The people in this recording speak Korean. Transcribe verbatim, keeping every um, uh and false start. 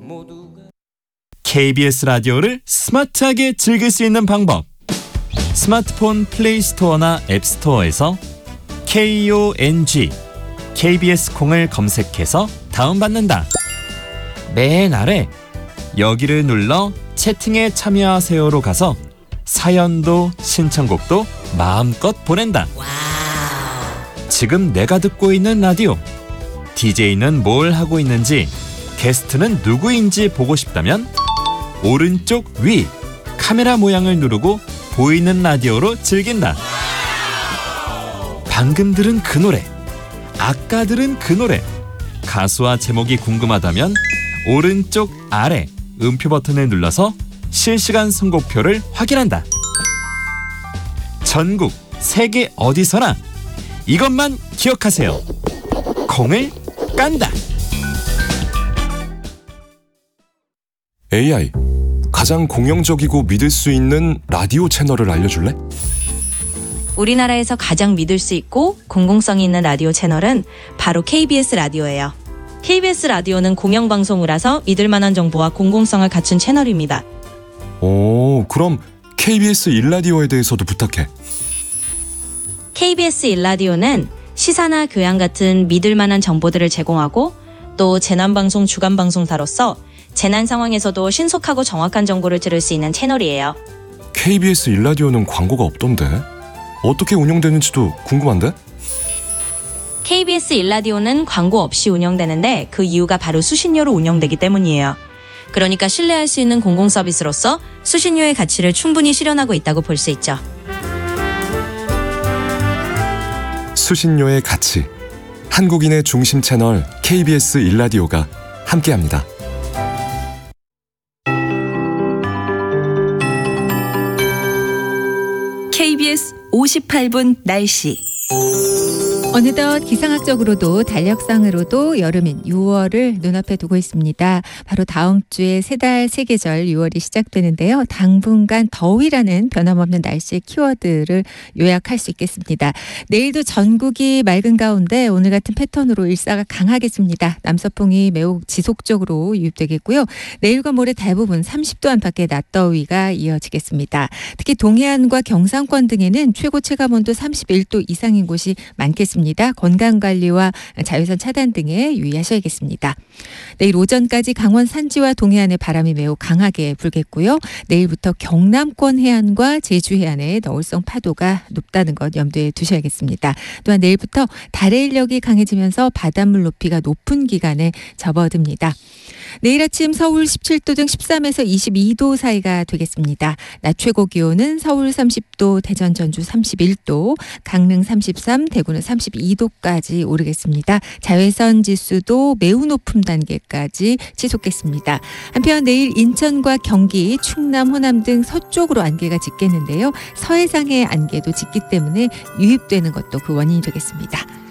케이비에스 라디오를 스마트하게 즐길 수 있는 방법. 스마트폰 플레이 스토어나 앱 스토어에서 콩, 케이비에스 콩을 검색해서 다운받는다. 맨 아래 여기를 눌러 채팅에 참여하세요로 가서 사연도 신청곡도 마음껏 보낸다. 지금 내가 듣고 있는 라디오, 디제이는 뭘 하고 있는지, 게스트는 누구인지 보고 싶다면 오른쪽 위 카메라 모양을 누르고 보이는 라디오로 즐긴다. 방금 들은 그 노래, 아까 들은 그 노래, 가수와 제목이 궁금하다면 오른쪽 아래 음표 버튼을 눌러서 실시간 선곡표를 확인한다. 전국 세계 어디서나 이것만 기억하세요. 콩을 깐다. 에이아이, 가장 공영적이고 믿을 수 있는 라디오 채널을 알려줄래? 우리나라에서 가장 믿을 수 있고 공공성이 있는 라디오 채널은 바로 케이비에스 라디오예요. 케이비에스 라디오는 공영방송이라서 믿을 만한 정보와 공공성을 갖춘 채널입니다. 오, 그럼 케이비에스 일라디오에 대해서도 부탁해. 케이비에스 일라디오는 시사나 교양 같은 믿을 만한 정보들을 제공하고 또 재난방송 주간방송사로서 재난 상황에서도 신속하고 정확한 정보를 들을 수 있는 채널이에요. 케이비에스 일라디오는 광고가 없던데? 어떻게 운영되는지도 궁금한데? 케이비에스 일라디오는 광고 없이 운영되는데 그 이유가 바로 수신료로 운영되기 때문이에요. 그러니까 신뢰할 수 있는 공공 서비스로서 수신료의 가치를 충분히 실현하고 있다고 볼 수 있죠. 수신료의 가치, 한국인의 중심 채널 케이비에스 일라디오가 함께합니다. 케이비에스 오십팔 분 날씨. 어느덧 기상학적으로도 달력상으로도 여름인 유월을 눈앞에 두고 있습니다. 바로 다음 주에 세 달 세 계절 유월이 시작되는데요. 당분간 더위라는 변함없는 날씨의 키워드를 요약할 수 있겠습니다. 내일도 전국이 맑은 가운데 오늘 같은 패턴으로 일사가 강하겠습니다. 남서풍이 매우 지속적으로 유입되겠고요. 내일과 모레 대부분 삼십 도 안팎의 낮더위가 이어지겠습니다. 특히 동해안과 경상권 등에는 최고 체감온도 삼십일 도 이상인 곳이 많겠습니다. 건강관리와 자외선 차단 등에 유의하셔야겠습니다. 내일 오전까지 강원 산지와 동해안에 바람이 매우 강하게 불겠고요. 내일부터 경남권 해안과 제주 해안에 너울성 파도가 높다는 것 염두에 두셔야겠습니다. 또한 내일부터 달의 인력이 강해지면서 바닷물 높이가 높은 기간에 접어듭니다. 내일 아침 서울 십칠 도 등 십삼에서 이십이 도 사이가 되겠습니다. 낮 최고 기온은 서울 삼십 도, 대전 전주 삼십일 도, 강릉 삼십삼, 대구는 삼십이 도까지 오르겠습니다. 자외선 지수도 매우 높은 단계까지 치솟겠습니다. 한편 내일 인천과 경기, 충남, 호남 등 서쪽으로 안개가 짙겠는데요. 서해상의 안개도 짙기 때문에 유입되는 것도 그 원인이 되겠습니다.